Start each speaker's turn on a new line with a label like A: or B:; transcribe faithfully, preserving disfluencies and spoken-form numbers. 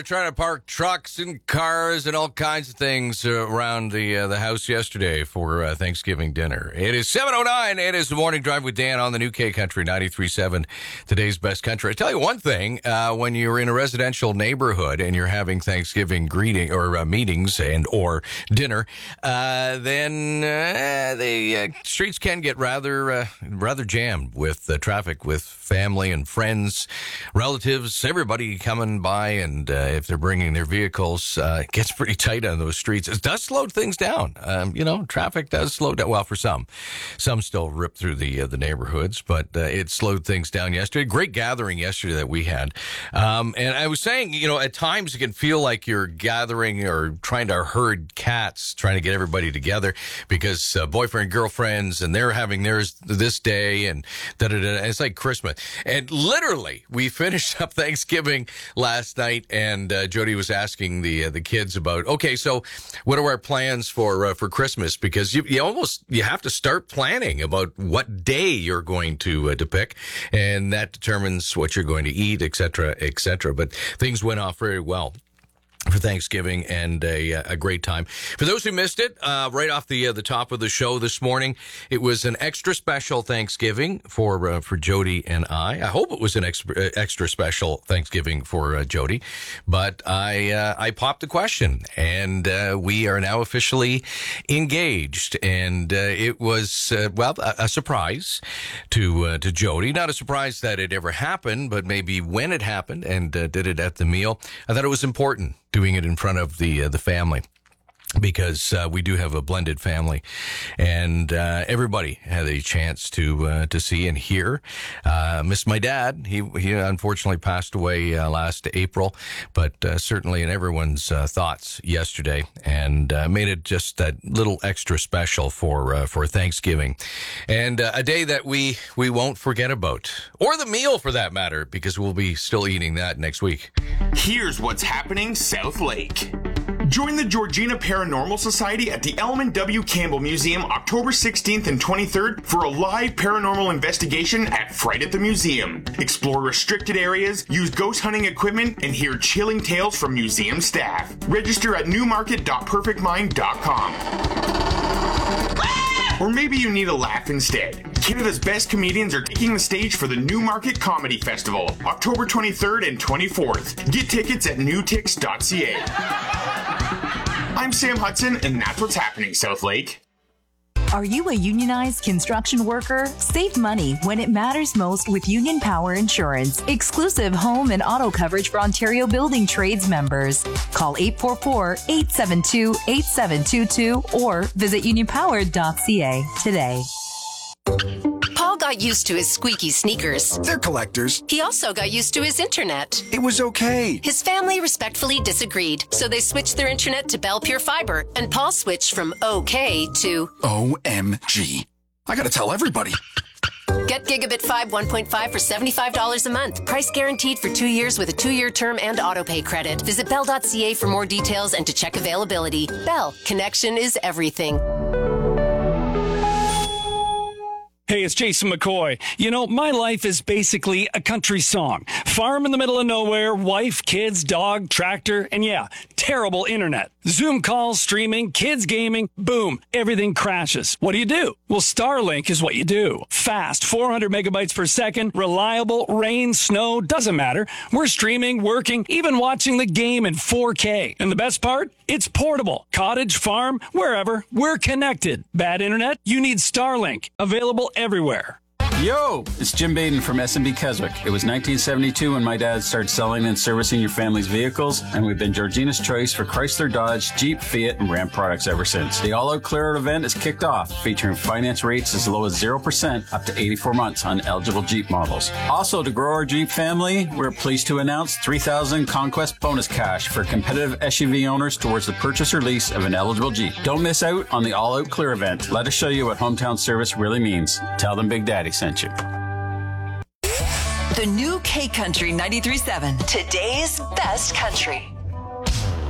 A: trying to park trucks and cars and all kinds of things uh, around the uh, the house yesterday for uh, Thanksgiving dinner. It is seven oh nine. It is the Morning Drive with Dan on the new K Country ninety-three point seven, today's best country. I tell you one thing, uh, when you're in a residential neighborhood and you're having Thanksgiving greeting or uh, meetings and or dinner, uh, then uh, the uh, streets can get rather uh, rather jammed with uh, traffic, with family and friends, relatives, everybody coming by, and uh, if they're bringing their vehicles, uh, it gets pretty tight on those streets. It does slow things down. Um, you know, traffic does slow down. Well, for some, some still rip through the uh, the neighborhoods, but uh, it slowed things down yesterday. Great gathering yesterday that we had, um, and I was saying, you know, at times it can feel like you're gathering or trying to herd cats, trying to get everybody together because uh, boyfriend, girlfriends, and they're having theirs this day, and da da da. It's like Christmas. And literally, we finished up Thanksgiving last night, and uh, Jody was asking the uh, the kids about, okay, so what are our plans for uh, for Christmas? Because you, you almost you have to start planning about what day you're going to uh, to pick, and that determines what you're going to eat, et cetera, et cetera. But things went off very well for Thanksgiving, and a, a great time. For those who missed it, uh, right off the uh, the top of the show this morning, it was an extra special Thanksgiving for uh, for Jody and I. I hope it was an extra, extra special Thanksgiving for uh, Jody, but I uh, I popped the question, and uh, we are now officially engaged. And uh, it was uh, well a, a surprise to uh, to Jody. Not a surprise that it ever happened, but maybe when it happened, and uh, did it at the meal. I thought it was important doing it in front of the uh, the family, because uh, we do have a blended family, and uh, everybody had a chance to uh, to see and hear. Uh, miss my dad. He he unfortunately passed away uh, last April, but uh, certainly in everyone's uh, thoughts yesterday, and uh, made it just that little extra special for uh, for Thanksgiving, and uh, a day that we we won't forget about, or the meal for that matter, because we'll be still eating that next week.
B: Here's what's happening South Lake. Join the Georgina Paranormal Society at the Elman W. Campbell Museum October sixteenth and twenty-third for a live paranormal investigation at Fright at the Museum. Explore restricted areas, use ghost hunting equipment, and hear chilling tales from museum staff. Register at newmarket dot perfect mind dot com. Or maybe you need a laugh instead. Canada's best comedians are taking the stage for the Newmarket Comedy Festival, October twenty-third and twenty-fourth. Get tickets at new tix dot c a. I'm Sam Hudson, and that's what's happening, South Lake.
C: Are you a unionized construction worker? Save money when it matters most with Union Power Insurance. Exclusive home and auto coverage for Ontario Building Trades members. Call eight four four, eight seven two, eight seven two two or visit union power dot c a today.
D: Paul got used to his squeaky sneakers.
E: They're collectors.
D: He also got used to his internet.
E: It was okay.
D: His family respectfully disagreed, so they switched their internet to Bell Pure Fiber, and Paul switched from okay to
E: O M G. I gotta tell everybody.
D: Get Gigabit five one point five for seventy-five dollars a month. Price guaranteed for two years with a two-year term and autopay credit. Visit bell dot c a for more details and to check availability. Bell, connection is everything.
F: Hey, it's Jason McCoy. You know, my life is basically a country song. Farm in the middle of nowhere, wife, kids, dog, tractor, and yeah, terrible internet. Zoom calls, streaming, kids gaming, boom, everything crashes. What do you do? Well, Starlink is what you do. Fast, four hundred megabytes per second, reliable, rain, snow, doesn't matter. We're streaming, working, even watching the game in four K. And the best part? It's portable. Cottage, farm, wherever, we're connected. Bad internet? You need Starlink. Available everywhere.
G: Yo, it's Jim Baden from S and B Keswick. It was nineteen seventy-two when my dad started selling and servicing your family's vehicles, and we've been Georgina's choice for Chrysler, Dodge, Jeep, Fiat, and Ram products ever since. The All Out Clear Out event is kicked off, featuring finance rates as low as zero percent up to eighty-four months on eligible Jeep models. Also, to grow our Jeep family, we're pleased to announce three thousand Conquest bonus cash for competitive S U V owners towards the purchase or lease of an eligible Jeep. Don't miss out on the All Out Clear event. Let us show you what hometown service really means. Tell them Big Daddy sent you.
C: The new K Country ninety-three point seven, today's best country.